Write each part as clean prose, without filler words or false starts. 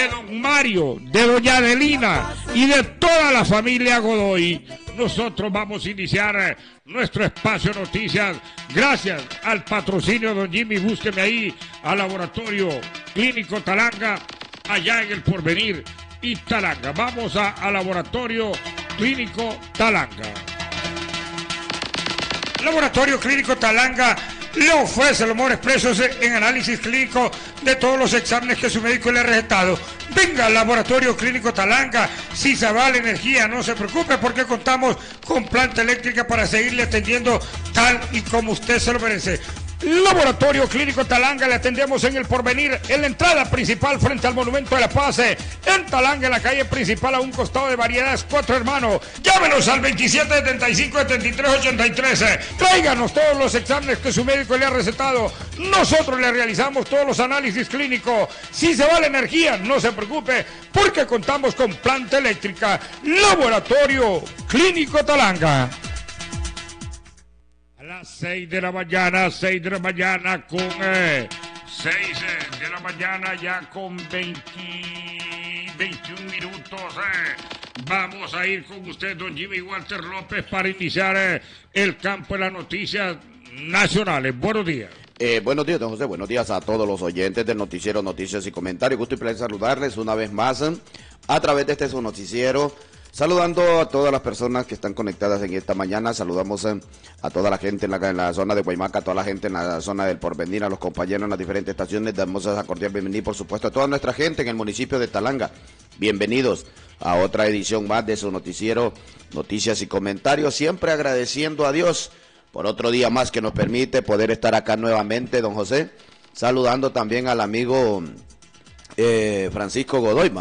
de don Mario, de doña Adelina y de toda la familia Godoy, nosotros vamos a iniciar nuestro espacio noticias gracias al patrocinio de don Jimmy. Búsqueme ahí al Laboratorio Clínico Talanga, allá en el Porvenir y Talanga. Vamos al Laboratorio Clínico Talanga. Laboratorio Clínico Talanga le ofrece los mejores precios en análisis clínico de todos los exámenes que su médico le ha recetado. Venga al Laboratorio Clínico Talanga. Si se va la energía, no se preocupe porque contamos con planta eléctrica para seguirle atendiendo tal y como usted se lo merece. Laboratorio Clínico Talanga, le atendemos en el Porvenir, en la entrada principal frente al Monumento de la Paz, en Talanga, en la calle principal a un costado de Variedades Cuatro Hermanos. Llámenos al 2775-7383. Tráiganos todos los exámenes que su médico le ha recetado. Nosotros le realizamos todos los análisis clínicos. Si se va la energía, no se preocupe porque contamos con planta eléctrica. Laboratorio Clínico Talanga. A las 6 de la mañana, 6 de la mañana con 6 de la mañana ya con 21 minutos. Vamos a ir con usted, don Jimmy Walter López, para iniciar el campo de las noticias nacionales. Buenos días. Buenos días, don José. Buenos días a todos los oyentes del noticiero Noticias y Comentarios. Gusto y placer saludarles una vez más a través de este su noticiero. Saludando a todas las personas que están conectadas en esta mañana, saludamos a toda la gente en la zona de Guaymaca, a toda la gente en la zona del Porvenir, a los compañeros en las diferentes estaciones, damos esa cordial bienvenida, por supuesto, a toda nuestra gente en el municipio de Talanga. Bienvenidos a otra edición más de su noticiero, Noticias y Comentarios, siempre agradeciendo a Dios por otro día más que nos permite poder estar acá nuevamente, don José, saludando también al amigo Francisco Godoy,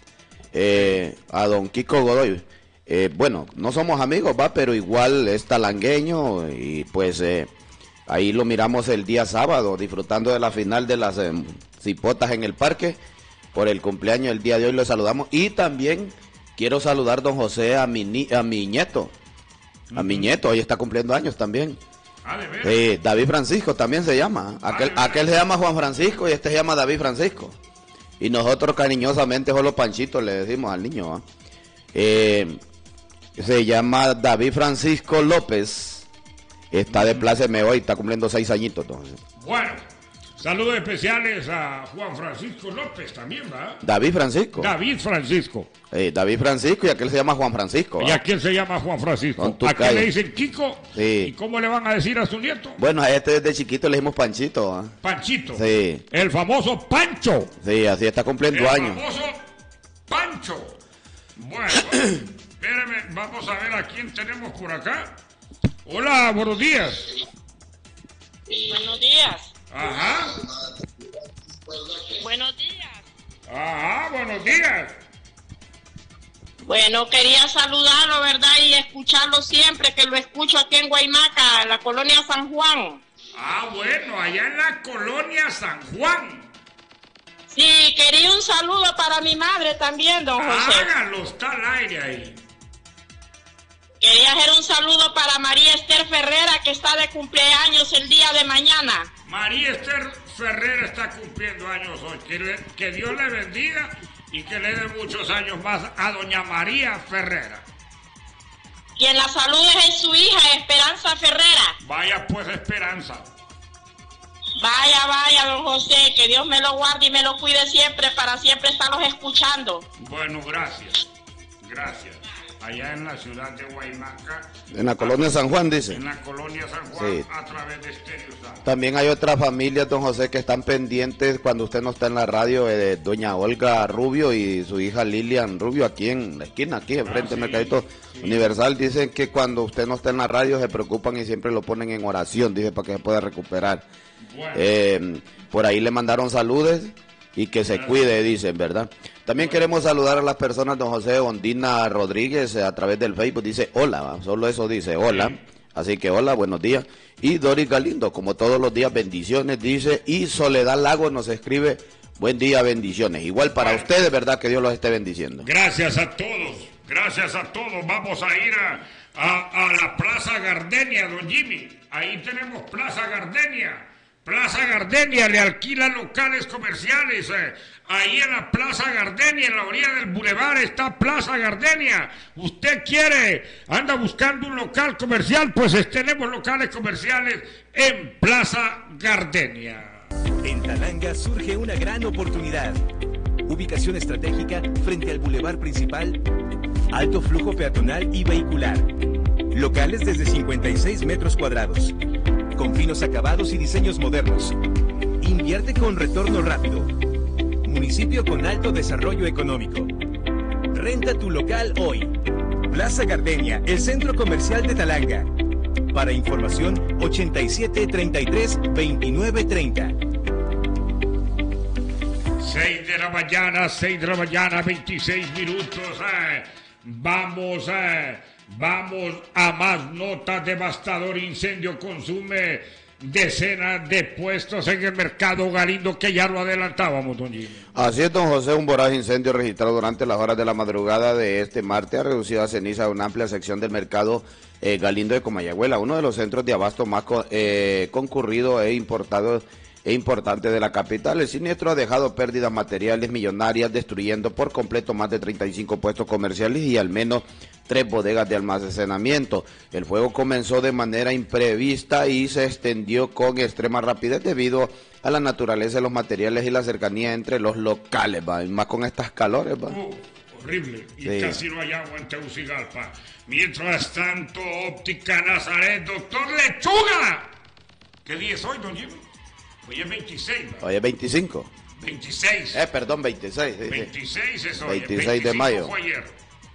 a don Kiko Godoy. Bueno, no somos amigos, pero igual es talangueño y pues ahí lo miramos el día sábado disfrutando de la final de las cipotas en el parque por el cumpleaños el día de hoy. Lo saludamos y también quiero saludar, don José, a mi nieto, mi nieto, hoy está cumpliendo años también. David Francisco también se llama, aquel se llama Juan Francisco y este se llama David Francisco. Y nosotros cariñosamente solo Panchito le decimos al niño. Se llama David Francisco López. Está de pláceme hoy, está cumpliendo 6 añitos. Entonces. Bueno, saludos especiales a Juan Francisco López también, ¿va? David Francisco. David Francisco. David Francisco y aquel se llama Juan Francisco. ¿Y aquel se llama Juan Francisco? ¿A qué le dicen Kiko? Sí. ¿Y cómo le van a decir a su nieto? Bueno, a este desde chiquito le decimos Panchito. Panchito. Sí. El famoso Pancho. Sí, así está cumpliendo años. El famoso Pancho. Bueno, espérame, vamos a ver a quién tenemos por acá. Hola, buenos días. Buenos días. Ajá. Buenos días. Ajá, buenos días. Bueno, quería saludarlo, ¿verdad? Y escucharlo siempre, que lo escucho aquí en Guaymaca, en la colonia San Juan. Ah, bueno, allá en la colonia San Juan. Sí, quería un saludo para mi madre también, don José. Háganlo, está al aire ahí. Quería hacer un saludo para María Esther Ferrera, que está de cumpleaños el día de mañana. María Esther Ferrera está cumpliendo años hoy. Que Dios le bendiga y que le dé muchos años más a doña María Ferrera. Quien la salude es su hija, Esperanza Ferrera. Vaya pues, Esperanza. Vaya, don José, que Dios me lo guarde y me lo cuide siempre, para siempre estarlos escuchando. Bueno, gracias. Allá en la ciudad de Guaymaca. En la colonia San Juan, dice. En la colonia San Juan, sí. A través de Estéreo San. También hay otras familias, don José, que están pendientes cuando usted no está en la radio, doña Olga Rubio y su hija Lilian Rubio, aquí en la esquina, aquí enfrente del Mercadito Universal. Dicen que cuando usted no está en la radio se preocupan y siempre lo ponen en oración, dice, para que se pueda recuperar. Bueno. Por ahí le mandaron saludos y que se cuide, dicen, ¿verdad? También queremos saludar a las personas, don José Ondina Rodríguez, a través del Facebook, dice hola, solo eso dice hola, así que hola, buenos días. Y Doris Galindo, como todos los días, bendiciones, dice, y Soledad Lagos nos escribe, buen día, bendiciones. Igual para ustedes, ¿verdad? Que Dios los esté bendiciendo. Gracias a todos, vamos a ir a la Plaza Gardenia, don Jimmy, ahí tenemos Plaza Gardenia, Plaza Gardenia le alquila locales comerciales. Ahí en la Plaza Gardenia, en la orilla del bulevar, está Plaza Gardenia. Usted anda buscando un local comercial, pues tenemos locales comerciales en Plaza Gardenia. En Talanga surge una gran oportunidad. Ubicación estratégica frente al bulevar principal, alto flujo peatonal y vehicular. Locales desde 56 metros cuadrados, con finos acabados y diseños modernos. Invierte con retorno rápido. Municipio con alto desarrollo económico. Renta tu local hoy. Plaza Gardenia, el centro comercial de Talanga. Para información, 87 33 29 30. 6 de la mañana, 26 minutos. Vamos a más notas. Devastador incendio consume decenas de puestos en el mercado Galindo, que ya lo adelantábamos, don Jimmy. Así es, don José, un voraz incendio registrado durante las horas de la madrugada de este martes ha reducido a ceniza una amplia sección del mercado Galindo de Comayagüela, uno de los centros de abasto más concurrido e importante de la capital. El siniestro ha dejado pérdidas materiales millonarias, destruyendo por completo más de 35 puestos comerciales y al menos 3 bodegas de almacenamiento. El fuego comenzó de manera imprevista y se extendió con extrema rapidez debido a la naturaleza de los materiales y la cercanía entre los locales, y más con estas calores. Horrible, y sí. Casi no hay agua en Tegucigalpa. Mientras tanto, Óptica Nazaret, doctor Lechuga. ¿Qué día es hoy, don Jimmy? Hoy es 26, ¿no? Hoy es 25. 26. Perdón, 26. Sí, 26 es hoy. 26 de mayo. Fue ayer.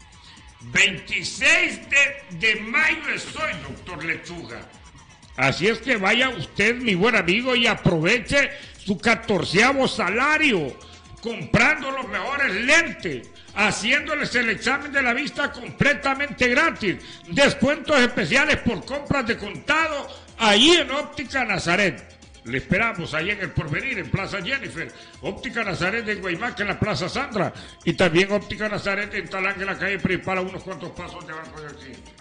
26 de mayo es hoy, doctor Lechuga. Así es que vaya usted, mi buen amigo, y aproveche su 14º salario comprando los mejores lentes, haciéndoles el examen de la vista completamente gratis, descuentos especiales por compras de contado, ahí en Óptica Nazaret. Le esperamos ahí en El Porvenir, en Plaza Jennifer, Óptica Nazaret en Guaymaca, en la Plaza Sandra, y también Óptica Nazaret en Talanga, en la calle principal, a unos cuantos pasos de Banco del Occidente.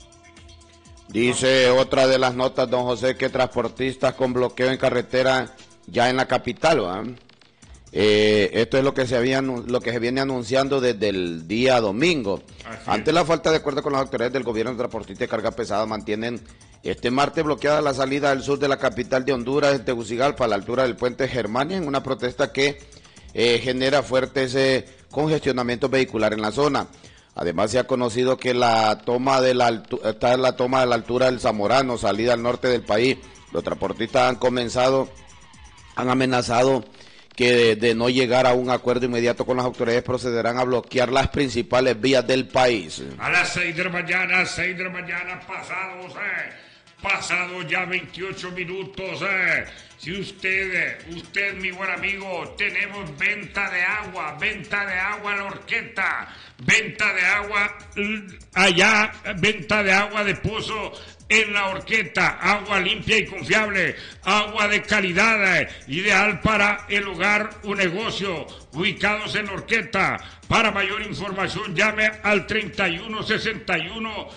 Dice otra de las notas, don José, que transportistas con bloqueo en carretera ya en la capital, ¿verdad? Esto es lo que se viene anunciando desde el día domingo. Ante la falta de acuerdo con las autoridades del gobierno, de transportistas de carga pesada mantienen este martes bloqueada la salida al sur de la capital de Honduras, en Tegucigalpa, a la altura del puente Germania, en una protesta que genera fuertes congestionamientos vehiculares en la zona. Además, se ha conocido que la toma de la altura del Zamorano, salida al norte del país. Los transportistas han amenazado que de no llegar a un acuerdo inmediato con las autoridades procederán a bloquear las principales vías del país. A las 6 de la mañana, pasados ya 28 minutos. Si usted, mi buen amigo, tenemos venta de agua en la Horqueta, venta de agua allá, venta de agua de pozo en la Horqueta, agua limpia y confiable, agua de calidad, ideal para el hogar o negocio, ubicados en la Horqueta. Para mayor información llame al 3161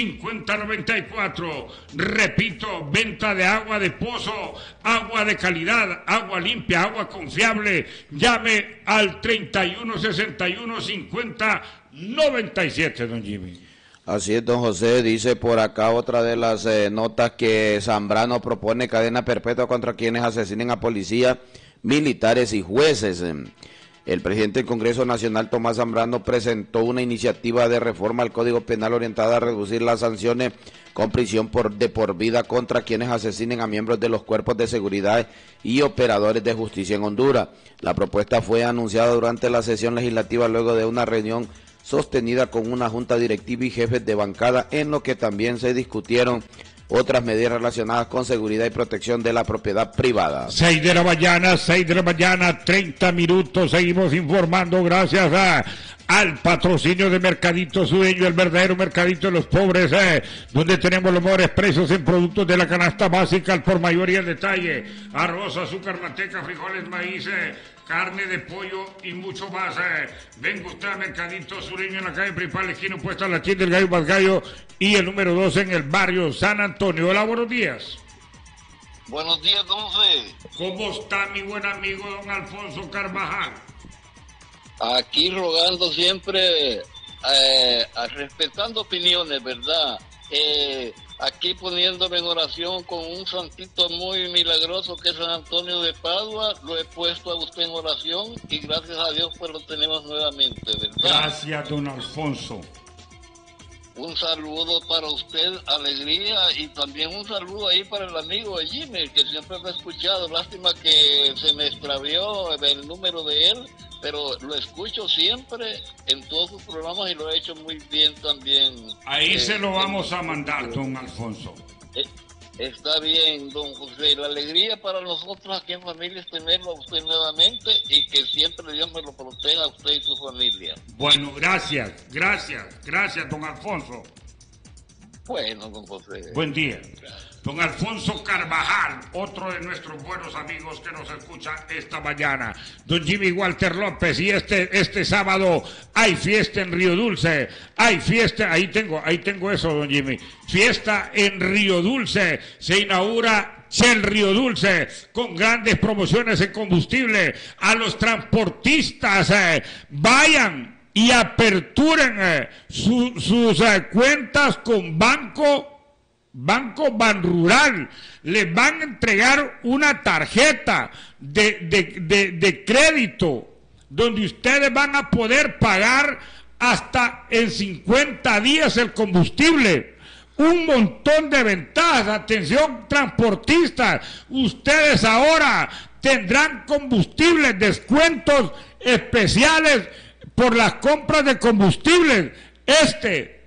5094. Repito, venta de agua de pozo, agua de calidad, agua limpia, agua confiable. Llame al 3161 5097, don Jimmy. Así es, don José. Dice por acá otra de las notas que Zambrano propone cadena perpetua contra quienes asesinen a policías, militares y jueces. El presidente del Congreso Nacional, Tomás Zambrano, presentó una iniciativa de reforma al Código Penal orientada a reducir las sanciones con prisión de por vida contra quienes asesinen a miembros de los cuerpos de seguridad y operadores de justicia en Honduras. La propuesta fue anunciada durante la sesión legislativa luego de una reunión sostenida con una junta directiva y jefes de bancada, en lo que también se discutieron otras medidas relacionadas con seguridad y protección de la propiedad privada. 6 de la mañana, 30 minutos, seguimos informando gracias al patrocinio de Mercadito Sueño, el verdadero mercadito de los pobres, donde tenemos los mejores precios en productos de la canasta básica al por mayor y al detalle, arroz, azúcar, manteca, frijoles, maíz, carne de pollo y mucho más. Venga usted a Mercadito Sureño en la calle principal, esquina opuesta a la tienda del Gallo Más Gallo y el número 2 en el barrio San Antonio. Hola, buenos días. Buenos días, don José. ¿Cómo está mi buen amigo don Alfonso Carvajal? Aquí rogando siempre, respetando opiniones, ¿verdad? Aquí poniéndome en oración con un santito muy milagroso que es San Antonio de Padua. Lo he puesto a usted en oración y gracias a Dios pues lo tenemos nuevamente, ¿verdad? Gracias, don Alfonso. Un saludo para usted, alegría, y también un saludo ahí para el amigo Jimmy, que siempre lo he escuchado. Lástima que se me extravió el número de él, pero lo escucho siempre en todos sus programas y lo he hecho muy bien también. Ahí se lo vamos a mandar, don Alfonso. Está bien, don José. La alegría para nosotros aquí en familia es tenerlo a usted nuevamente y que siempre Dios me lo proteja a usted y su familia. Bueno, gracias, don Alfonso. Bueno, don José. Buen día. Don Alfonso Carvajal, otro de nuestros buenos amigos que nos escucha esta mañana. Don Jimmy Walter López, y este sábado hay fiesta en Río Dulce. Hay fiesta, ahí tengo eso, don Jimmy. Fiesta en Río Dulce. Se inaugura Shell Río Dulce con grandes promociones en combustible. A los transportistas, vayan y aperturen sus cuentas con Banco Banrural. Les van a entregar una tarjeta de crédito donde ustedes van a poder pagar hasta en 50 días el combustible. Un montón de ventajas. Atención, transportistas, ustedes ahora tendrán combustibles, descuentos especiales por las compras de combustibles este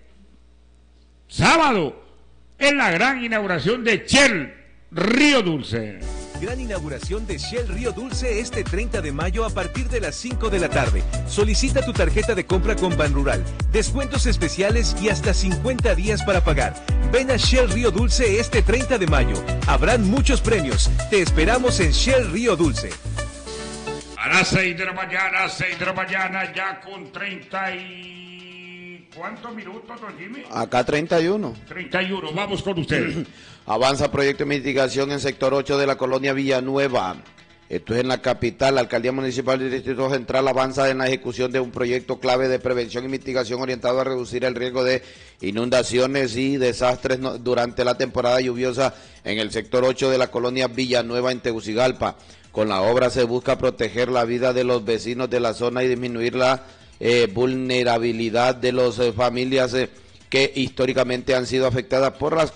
sábado en la gran inauguración de Shell Río Dulce. Gran inauguración de Shell Río Dulce este 30 de mayo a partir de las 5 de la tarde. Solicita tu tarjeta de compra con Banrural. Descuentos especiales y hasta 50 días para pagar. Ven a Shell Río Dulce este 30 de mayo. Habrán muchos premios. Te esperamos en Shell Río Dulce. A las 6 de la mañana, ya con 30 y... ¿Cuántos minutos, don Jimmy? Acá 31. 31, vamos con usted. Avanza proyecto de mitigación en sector 8 de la colonia Villanueva. Esto es en la capital. La Alcaldía Municipal del Distrito Central avanza en la ejecución de un proyecto clave de prevención y mitigación orientado a reducir el riesgo de inundaciones y desastres durante la temporada lluviosa en el sector 8 de la colonia Villanueva en Tegucigalpa. Con la obra se busca proteger la vida de los vecinos de la zona y disminuir la vulnerabilidad de las familias que históricamente han sido afectadas por las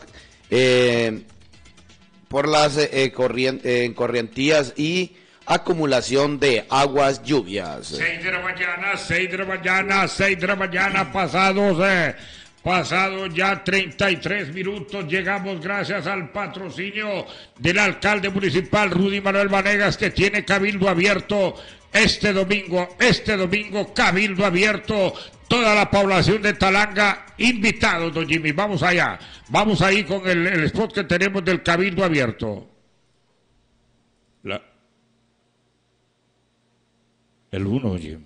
correntías y acumulación de aguas lluvias. 6 de la mañana, pasados ya 33 minutos, llegamos gracias al patrocinio del alcalde municipal Rudy Manuel Vanegas, que tiene cabildo abierto este domingo, cabildo abierto, toda la población de Talanga invitados, don Jimmy. Vamos allá, vamos ahí con el spot que tenemos del cabildo abierto. El 1, Jimmy.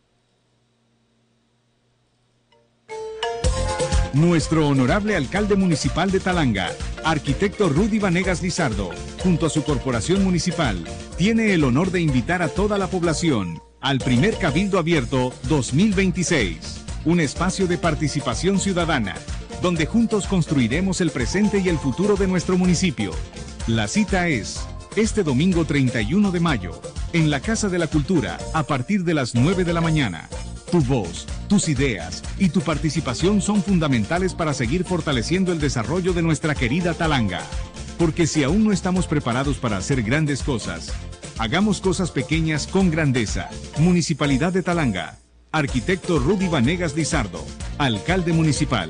Nuestro honorable alcalde municipal de Talanga, arquitecto Rudy Vanegas Lizardo, junto a su corporación municipal, tiene el honor de invitar a toda la población al primer Cabildo Abierto 2026, un espacio de participación ciudadana, donde juntos construiremos el presente y el futuro de nuestro municipio. La cita es este domingo 31 de mayo, en la Casa de la Cultura, a partir de las 9 de la mañana. Tu voz, tus ideas y tu participación son fundamentales para seguir fortaleciendo el desarrollo de nuestra querida Talanga. Porque si aún no estamos preparados para hacer grandes cosas, hagamos cosas pequeñas con grandeza. Municipalidad de Talanga. Arquitecto Rudy Vanegas Lizardo, alcalde municipal.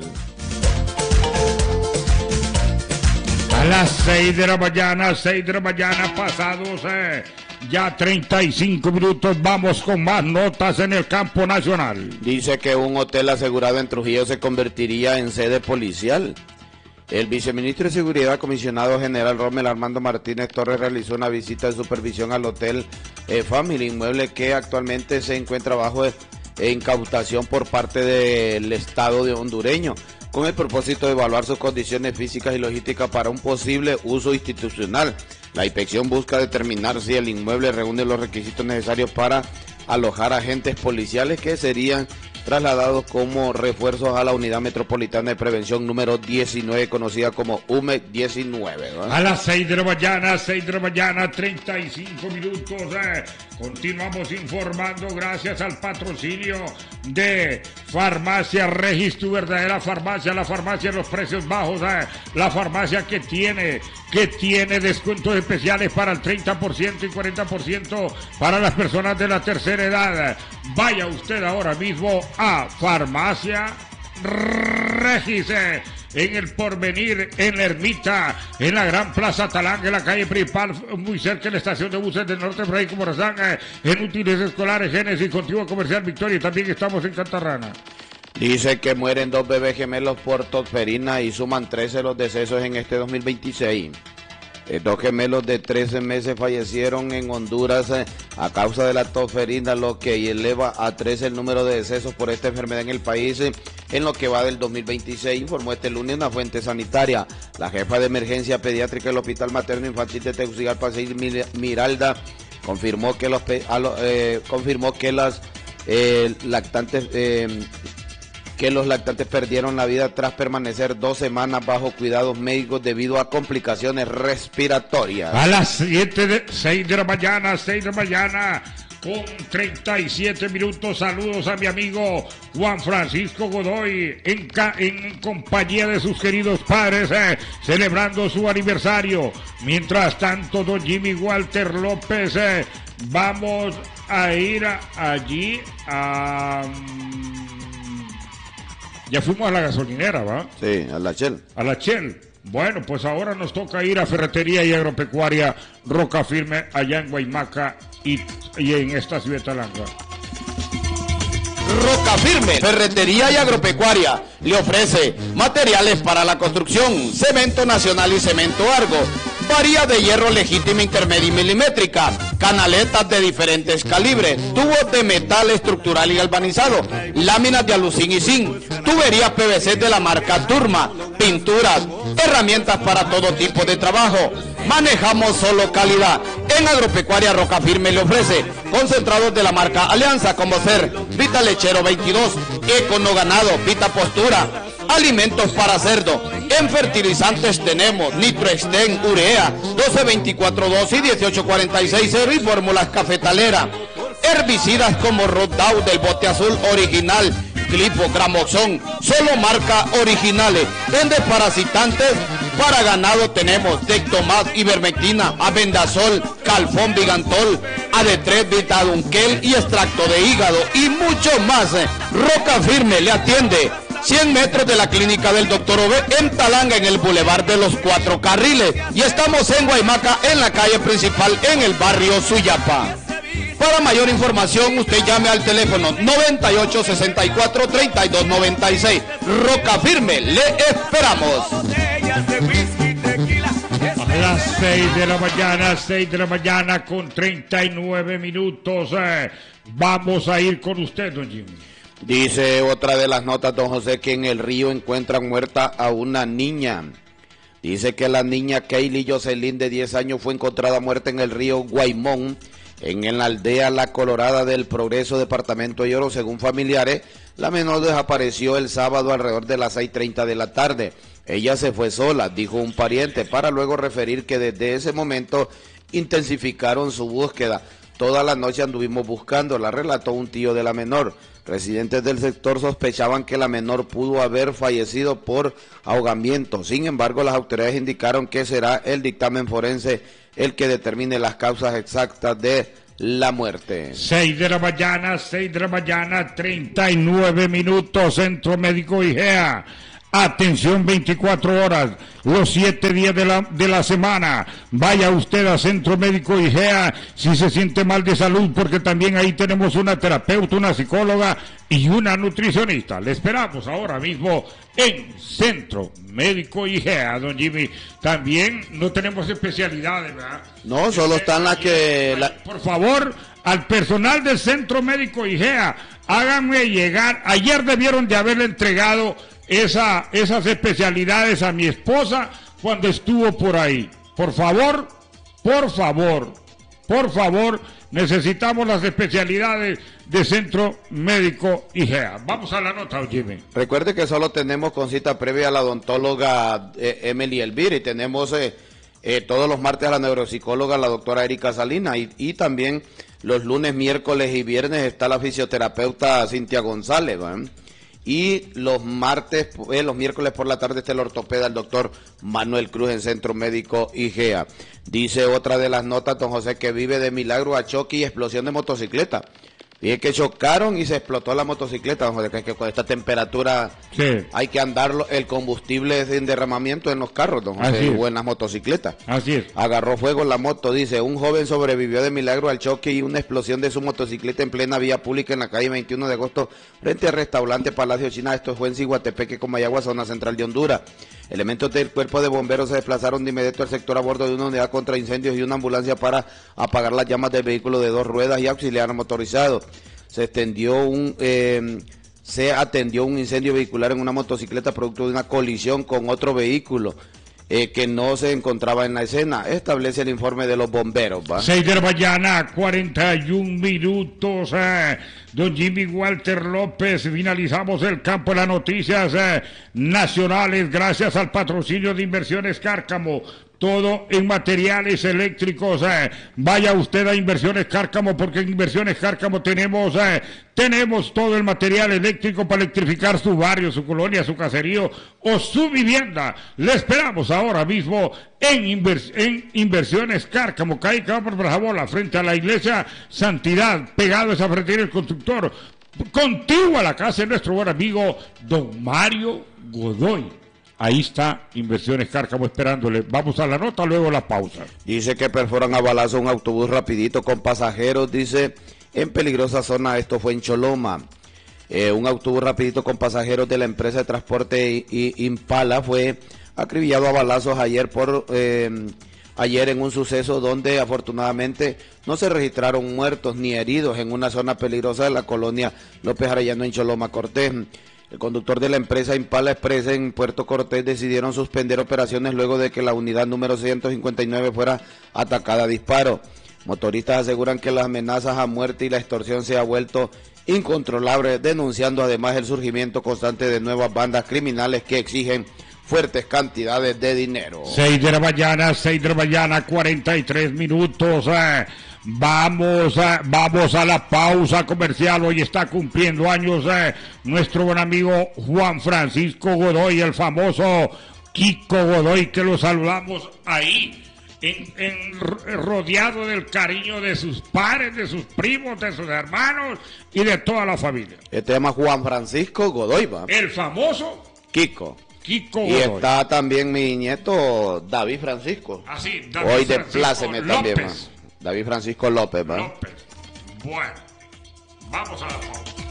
A las 6 de la mañana, pasados ya 35 minutos, vamos con más notas en el campo nacional. Dice que un hotel asegurado en Trujillo se convertiría en sede policial. El viceministro de Seguridad, comisionado general Rommel Armando Martínez Torres, realizó una visita de supervisión al hotel Family, inmueble que actualmente se encuentra bajo incautación por parte del Estado de hondureño, con el propósito de evaluar sus condiciones físicas y logísticas para un posible uso institucional. La inspección busca determinar si el inmueble reúne los requisitos necesarios para alojar agentes policiales que serían trasladados como refuerzos a la Unidad Metropolitana de Prevención número 19, conocida como UME 19. ¿verdad? A las 6 de la mañana, 35 minutos. Continuamos informando gracias al patrocinio de Farmacia Regis, tu verdadera farmacia, la farmacia de los precios bajos, la farmacia que tiene descuentos especiales para el 30% y 40% para las personas de la tercera edad. Vaya usted ahora mismo a Farmacia Regis, en el Porvenir, en la Ermita, en la Gran Plaza Talanga, en la calle principal, muy cerca de la estación de buses del norte, Fray Morazán, en útiles escolares, Génesis, Contigo Comercial Victoria, y también estamos en Cantarrana. Dice que mueren 2 bebés gemelos por tosferina y suman 13 los decesos en este 2026. 2 gemelos de 13 meses fallecieron en Honduras a causa de la tosferina, lo que eleva a 13 el número de decesos por esta enfermedad en el país en lo que va del 2026, informó este lunes una fuente sanitaria. La jefa de emergencia pediátrica del Hospital Materno Infantil de Tegucigalpa, Miralda, confirmó que los lactantes perdieron la vida tras permanecer 2 semanas bajo cuidados médicos debido a complicaciones respiratorias. A las 6 de la mañana, con 37 minutos, saludos a mi amigo Juan Francisco Godoy, en compañía de sus queridos padres, celebrando su aniversario. Mientras tanto, don Jimmy Walter López, vamos a ir allí a... Ya fuimos a la gasolinera, ¿va? Sí, a la Shell. A la Shell. Bueno, pues ahora nos toca ir a Ferretería y Agropecuaria Roca Firme, allá en Guaymaca y en esta ciudad de Talanga. Roca Firme, Ferretería y Agropecuaria, le ofrece materiales para la construcción, cemento nacional y cemento Argo, varía de hierro legítima, intermedia y milimétrica, canaletas de diferentes calibres, tubos de metal estructural y galvanizado, láminas de alucín y zinc, tuberías PVC de la marca Turma, pinturas, herramientas para todo tipo de trabajo. Manejamos solo calidad. En Agropecuaria Roca Firme le ofrece concentrados de la marca Alianza, como ser Vita Lechero 22, Econo Ganado, Vita Postura, alimentos para cerdo. En fertilizantes tenemos Nitroexten, Urea, 1224-2 y 1846-0 y fórmulas cafetalera. Herbicidas como Rodout del bote azul original, Clipo, Gramoxón, solo marca originales. En desparasitantes para ganado tenemos Dectomat, Ivermectina, Abendazol, Calfón, Vigantol, AD3, Vitadunquel y extracto de hígado y mucho más. Roca Firme le atiende 100 metros de la clínica del Dr. Ove en Talanga, en el Boulevard de los 4 Carriles, y estamos en Guaymaca, en la calle principal, en el barrio Suyapa. Para mayor información, usted llame al teléfono 9864-3296. Roca Firme, le esperamos. A las 6 de la mañana, con 39 minutos. Vamos a ir con usted, don Jimmy. Dice otra de las notas, don José, que en el río encuentran muerta a una niña. Dice que la niña Kaylee Jocelyn, de 10 años, fue encontrada muerta en el río Guaymón, en la aldea La Colorada del Progreso, departamento de Oro. Según familiares, la menor desapareció el sábado alrededor de las 6:30 de la tarde. Ella se fue sola, dijo un pariente, para luego referir que desde ese momento intensificaron su búsqueda. Toda la noche anduvimos buscándola, relató un tío de la menor. Residentes del sector sospechaban que la menor pudo haber fallecido por ahogamiento. Sin embargo, las autoridades indicaron que será el dictamen forense el que determine las causas exactas de la muerte. 6 de la mañana, 39 minutos, Centro Médico IGEA. Atención 24 horas, los 7 días de la semana. Vaya usted a Centro Médico IGEA si se siente mal de salud, porque también ahí tenemos una terapeuta, una psicóloga y una nutricionista. Le esperamos ahora mismo en Centro Médico IGEA, don Jimmy. También no tenemos especialidades, ¿verdad? No, solo están las que... Por favor, al personal del Centro Médico IGEA, háganme llegar. Ayer debieron de haberle entregado esas especialidades a mi esposa cuando estuvo por ahí. Por favor, Por favor, necesitamos las especialidades de Centro Médico IGEA. Vamos a la nota, Jimmy. Recuerde que solo tenemos con cita previa a la odontóloga Emily Elvira y tenemos todos los martes a la neuropsicóloga, la doctora Erika Salina, y también los lunes, miércoles y viernes está la fisioterapeuta Cintia González, ¿verdad? Y los miércoles por la tarde está el ortopeda, el doctor Manuel Cruz en Centro Médico IGEA. Dice otra de las notas, don José, que vive de milagro a choque y explosión de motocicleta. Dije que chocaron y se explotó la motocicleta, don José, que con esta temperatura hay que andar el combustible sin derramamiento en los carros, don José, o en las motocicletas. Así es. Agarró fuego la moto, dice, un joven sobrevivió de milagro al choque y una explosión de su motocicleta en plena vía pública en la calle 21 de agosto frente al restaurante Palacio China. Esto fue en Ciguatepeque, Comayagua, zona central de Honduras. Elementos del cuerpo de bomberos se desplazaron de inmediato al sector a bordo de una unidad contra incendios y una ambulancia para apagar las llamas del vehículo de 2 ruedas y auxiliar motorizado. Se atendió un incendio vehicular en una motocicleta producto de una colisión con otro vehículo que no se encontraba en la escena. Establece el informe de los bomberos. 6 de la mañana, 41 minutos. Don Jimmy Walter López, finalizamos el campo de las noticias nacionales gracias al patrocinio de Inversiones Cárcamo. Todo en materiales eléctricos. Vaya usted a Inversiones Cárcamo, porque en Inversiones Cárcamo tenemos todo el material eléctrico para electrificar su barrio, su colonia, su caserío o su vivienda. Le esperamos ahora mismo en Inversiones Cárcamo, calle Cámara Brajabola, frente a la iglesia Santidad, pegado a esa frente del constructor, contiguo a la casa de nuestro buen amigo don Mario Godoy. Ahí está Inversiones Cárcamo esperándole. Vamos a la nota, luego la pausa. Dice que perforan a balazo un autobús rapidito con pasajeros, dice, en peligrosa zona. Esto fue en Choloma. Un autobús rapidito con pasajeros de la empresa de transporte Impala fue acribillado a balazos ayer en un suceso donde afortunadamente no se registraron muertos ni heridos en una zona peligrosa de la colonia López Arellano en Choloma, Cortés. El conductor de la empresa Impala Express en Puerto Cortés decidieron suspender operaciones luego de que la unidad número 159 fuera atacada a disparo. Motoristas aseguran que las amenazas a muerte y la extorsión se ha vuelto incontrolable, denunciando además el surgimiento constante de nuevas bandas criminales que exigen fuertes cantidades de dinero. 6 de la mañana, 43 minutos. Vamos a la pausa comercial. Hoy está cumpliendo años nuestro buen amigo Juan Francisco Godoy, el famoso Kiko Godoy, que lo saludamos ahí, rodeado del cariño de sus padres, de sus primos, de sus hermanos y de toda la familia. Este se llama Juan Francisco Godoy, ¿va? El famoso Kiko Godoy. Y está también mi nieto David Francisco. Así, David hoy Francisco de pláceme también, ¿va? David Francisco López, ¿va? Bueno, vamos a la pausa.